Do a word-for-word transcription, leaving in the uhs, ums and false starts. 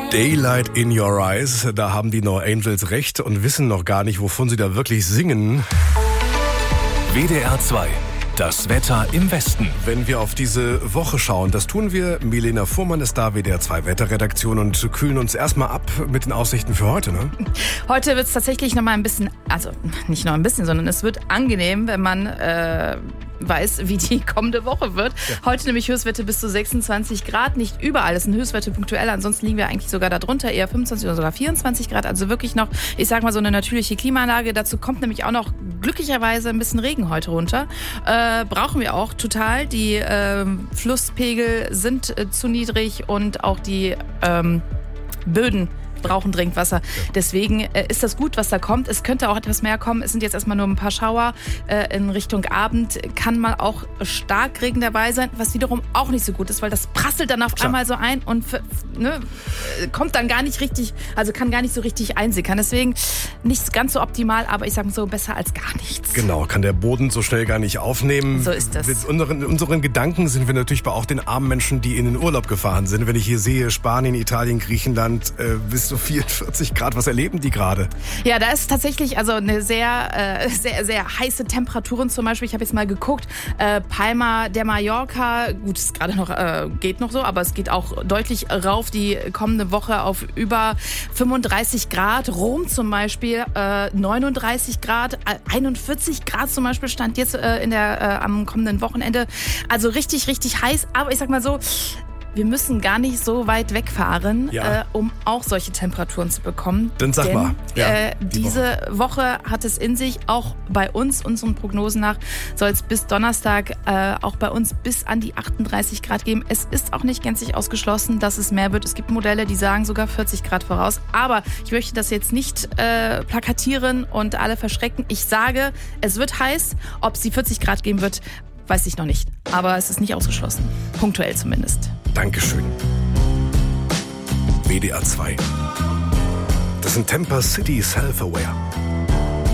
Daylight in Your Eyes, da haben die No Angels recht und wissen noch gar nicht, wovon sie da wirklich singen. W D R zwei, das Wetter im Westen. Wenn wir auf diese Woche schauen, das tun wir. Milena Fuhrmann ist da, W D R zwei Wetterredaktion, und kühlen uns erstmal ab mit den Aussichten für heute, ne? Heute wird es tatsächlich noch mal ein bisschen, also nicht noch ein bisschen, sondern es wird angenehm, wenn man äh, weiß, wie die kommende Woche wird. Ja. Heute nämlich Höchstwerte bis zu sechsundzwanzig Grad, nicht überall. Das sind Höchstwerte punktuell, ansonsten liegen wir eigentlich sogar darunter, eher fünfundzwanzig oder sogar vierundzwanzig Grad. Also wirklich noch, ich sag mal, so eine natürliche Klimaanlage. Dazu kommt nämlich auch noch glücklicherweise ein bisschen Regen heute runter. Äh, brauchen wir auch total. Die äh, Flusspegel sind äh, zu niedrig und auch die ähm, Böden brauchen dringend Wasser. Deswegen äh, ist das gut, was da kommt. Es könnte auch etwas mehr kommen. Es sind jetzt erstmal nur ein paar Schauer. Äh, in Richtung Abend kann mal auch Starkregen dabei sein, was wiederum auch nicht so gut ist, weil das prasselt dann auf Klar. einmal so ein und ne, kommt dann gar nicht richtig, also kann gar nicht so richtig einsickern. Deswegen nicht ganz so optimal, aber ich sage so, besser als gar nichts. Genau, kann der Boden so schnell gar nicht aufnehmen. So ist das. Mit unseren, unseren Gedanken sind wir natürlich bei auch den armen Menschen, die in den Urlaub gefahren sind. Wenn ich hier sehe, Spanien, Italien, Griechenland, äh, bis so vierundvierzig Grad, was erleben die gerade? Ja, da ist tatsächlich also eine sehr, äh, sehr, sehr heiße Temperaturen zum Beispiel. Ich habe jetzt mal geguckt, äh, Palma de Mallorca, gut, ist gerade noch, äh, geht noch so, aber es geht auch deutlich rauf die kommende Woche auf über fünfunddreißig Grad. Rom zum Beispiel äh, neununddreißig Grad, einundvierzig Grad zum Beispiel stand jetzt äh, in der, äh, am kommenden Wochenende. Also richtig, richtig heiß, aber ich sag mal so, wir müssen gar nicht so weit wegfahren, ja. äh, um auch solche Temperaturen zu bekommen. Dann sag Denn, mal. Ja, äh, die diese Woche. Woche hat es in sich, auch bei uns, unseren Prognosen nach, soll es bis Donnerstag äh, auch bei uns bis an die achtunddreißig Grad geben. Es ist auch nicht gänzlich ausgeschlossen, dass es mehr wird. Es gibt Modelle, die sagen sogar vierzig Grad voraus. Aber ich möchte das jetzt nicht äh, plakatieren und alle verschrecken. Ich sage, es wird heiß. Ob es die vierzig Grad geben wird, weiß ich noch nicht. Aber es ist nicht ausgeschlossen. Punktuell zumindest. Dankeschön. W D R zwei. Das sind Temper City Self-Aware.